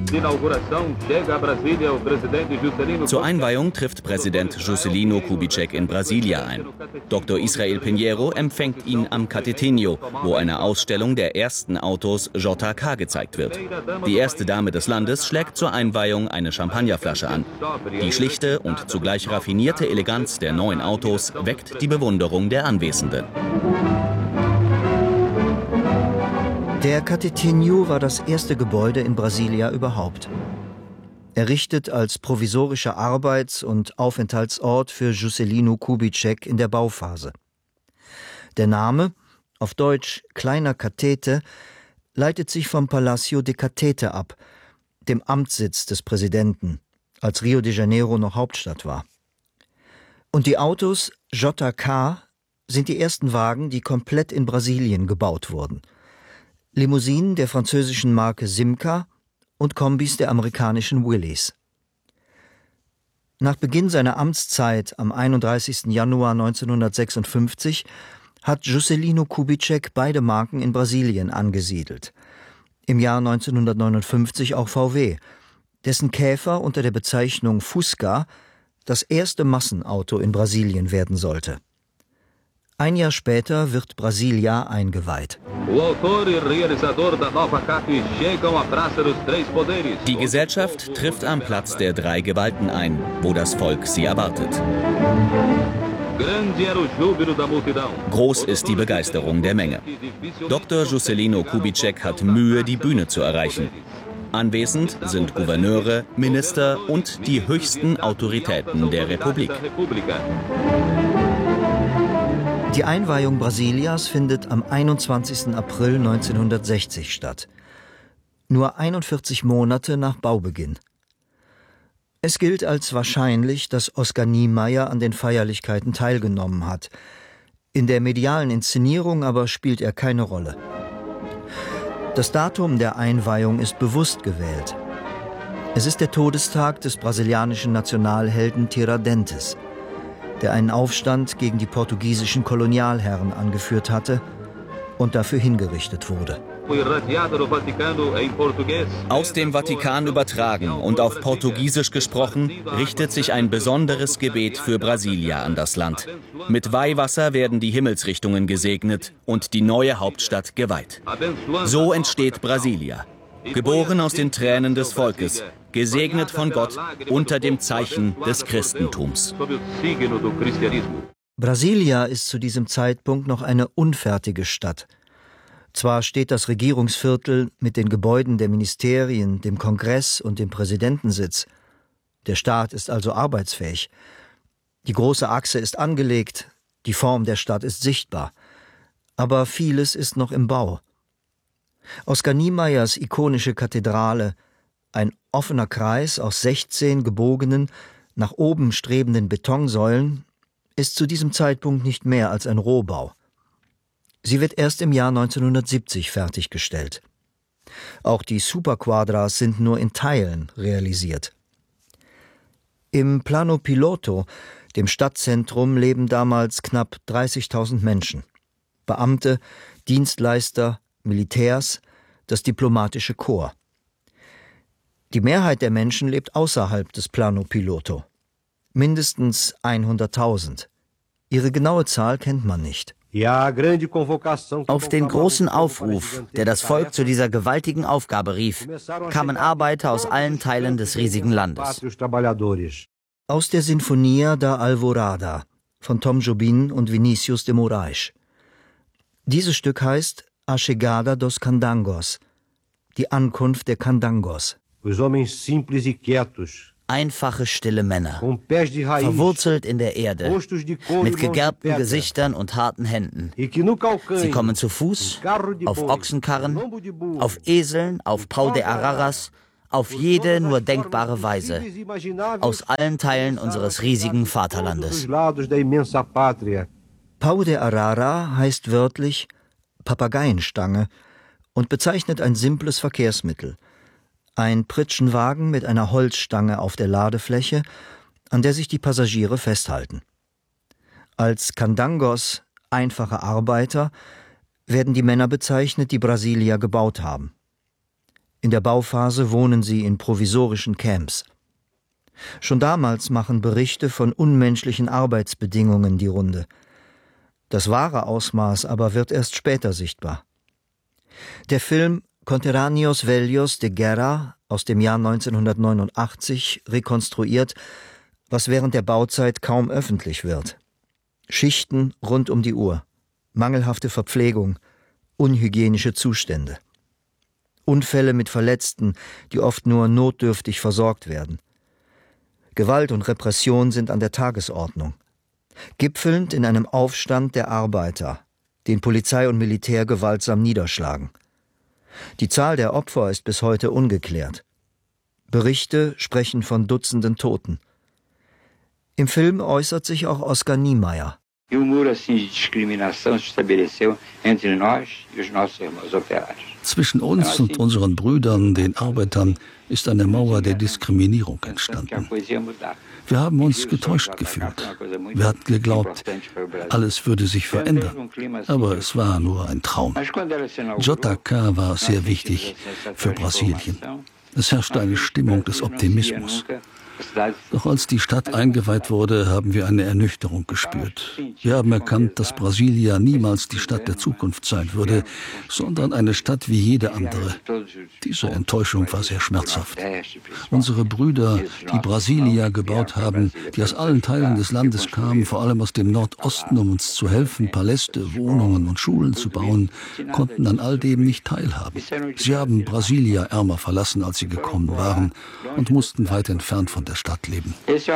Zur Einweihung trifft Präsident Juscelino Kubitschek in Brasilia ein. Dr. Israel Pinheiro empfängt ihn am Catetinho, wo eine Ausstellung der ersten Autos JK gezeigt wird. Die erste Dame des Landes schlägt zur Einweihung eine Champagnerflasche an. Die schlichte und zugleich raffinierte Eleganz der neuen Autos weckt die Bewunderung der Anwesenden. Der Catetinho war das erste Gebäude in Brasilia überhaupt. Errichtet als provisorischer Arbeits- und Aufenthaltsort für Juscelino Kubitschek in der Bauphase. Der Name, auf Deutsch Kleiner Catete, leitet sich vom Palacio de Catete ab, dem Amtssitz des Präsidenten, als Rio de Janeiro noch Hauptstadt war. Und die Autos JK sind die ersten Wagen, die komplett in Brasilien gebaut wurden. Limousinen der französischen Marke Simca und Kombis der amerikanischen Willys. Nach Beginn seiner Amtszeit am 31. Januar 1956 hat Juscelino Kubitschek beide Marken in Brasilien angesiedelt. Im Jahr 1959 auch VW, dessen Käfer unter der Bezeichnung Fusca das erste Massenauto in Brasilien werden sollte. Ein Jahr später wird Brasilia eingeweiht. Die Gesellschaft trifft am Platz der drei Gewalten ein, wo das Volk sie erwartet. Groß ist die Begeisterung der Menge. Dr. Juscelino Kubitschek hat Mühe, die Bühne zu erreichen. Anwesend sind Gouverneure, Minister und die höchsten Autoritäten der Republik. Die Einweihung Brasilias findet am 21. April 1960 statt. Nur 41 Monate nach Baubeginn. Es gilt als wahrscheinlich, dass Oscar Niemeyer an den Feierlichkeiten teilgenommen hat. In der medialen Inszenierung aber spielt er keine Rolle. Das Datum der Einweihung ist bewusst gewählt. Es ist der Todestag des brasilianischen Nationalhelden Tiradentes, der einen Aufstand gegen die portugiesischen Kolonialherren angeführt hatte und dafür hingerichtet wurde. Aus dem Vatikan übertragen und auf Portugiesisch gesprochen, richtet sich ein besonderes Gebet für Brasilia an das Land. Mit Weihwasser werden die Himmelsrichtungen gesegnet und die neue Hauptstadt geweiht. So entsteht Brasilia, geboren aus den Tränen des Volkes, gesegnet von Gott unter dem Zeichen des Christentums. Brasilia ist zu diesem Zeitpunkt noch eine unfertige Stadt. Zwar steht das Regierungsviertel mit den Gebäuden der Ministerien, dem Kongress und dem Präsidentensitz. Der Staat ist also arbeitsfähig. Die große Achse ist angelegt, die Form der Stadt ist sichtbar. Aber vieles ist noch im Bau. Oscar Niemeyers ikonische Kathedrale, ein offener Kreis aus 16 gebogenen, nach oben strebenden Betonsäulen, ist zu diesem Zeitpunkt nicht mehr als ein Rohbau. Sie wird erst im Jahr 1970 fertiggestellt. Auch die Superquadras sind nur in Teilen realisiert. Im Plano Piloto, dem Stadtzentrum, leben damals knapp 30.000 Menschen. Beamte, Dienstleister, Militärs, das diplomatische Korps. Die Mehrheit der Menschen lebt außerhalb des Plano Piloto. Mindestens 100.000. Ihre genaue Zahl kennt man nicht. Auf den großen Aufruf, der das Volk zu dieser gewaltigen Aufgabe rief, kamen Arbeiter aus allen Teilen des riesigen Landes. Aus der Sinfonia da Alvorada von Tom Jobim und Vinícius de Moraes. Dieses Stück heißt A Chegada dos Candangos, die Ankunft der Candangos. Einfache, stille Männer, verwurzelt in der Erde, mit gegerbten Gesichtern und harten Händen. Sie kommen zu Fuß, auf Ochsenkarren, auf Eseln, auf Pau de Araras, auf jede nur denkbare Weise, aus allen Teilen unseres riesigen Vaterlandes. Pau de Arara heißt wörtlich Papageienstange und bezeichnet ein simples Verkehrsmittel. Ein Pritschenwagen mit einer Holzstange auf der Ladefläche, an der sich die Passagiere festhalten. Als Candangos, einfache Arbeiter, werden die Männer bezeichnet, die Brasilia gebaut haben. In In der Bauphase wohnen sie in provisorischen Camps. Schon damals machen Berichte von unmenschlichen Arbeitsbedingungen die Runde. Das wahre Ausmaß aber wird erst später sichtbar. Der Film Conterrâneos Velhos de Guerra aus dem Jahr 1989 rekonstruiert, was während der Bauzeit kaum öffentlich wird. Schichten rund um die Uhr, mangelhafte Verpflegung, unhygienische Zustände. Unfälle mit Verletzten, die oft nur notdürftig versorgt werden. Gewalt und Repression sind an der Tagesordnung. Gipfelnd in einem Aufstand der Arbeiter, den Polizei und Militär gewaltsam niederschlagen. Die Zahl der Opfer ist bis heute ungeklärt. Berichte sprechen von Dutzenden Toten. Im Film äußert sich auch Oskar Niemeyer. Zwischen uns und unseren Brüdern, den Arbeitern, ist eine Mauer der Diskriminierung entstanden. Wir haben uns getäuscht gefühlt. Wir hatten geglaubt, alles würde sich verändern. Aber es war nur ein Traum. JK war sehr wichtig für Brasilien. Es herrschte eine Stimmung des Optimismus. Doch als die Stadt eingeweiht wurde, haben wir eine Ernüchterung gespürt. Wir haben erkannt, dass Brasilia niemals die Stadt der Zukunft sein würde, sondern eine Stadt wie jede andere. Diese Enttäuschung war sehr schmerzhaft. Unsere Brüder, die Brasilia gebaut haben, die aus allen Teilen des Landes kamen, vor allem aus dem Nordosten, um uns zu helfen, Paläste, Wohnungen und Schulen zu bauen, konnten an all dem nicht teilhaben. Sie haben Brasilia ärmer verlassen, als sie gekommen waren, und mussten weit entfernt von der Stadt leben.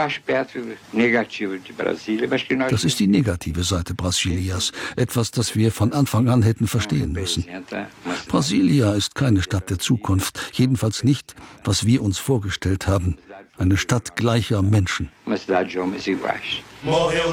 Das ist die negative Seite Brasilias, etwas, das wir von Anfang an hätten verstehen müssen. Brasilia ist keine Stadt der Zukunft, jedenfalls nicht, was wir uns vorgestellt haben. Eine Stadt gleicher Menschen.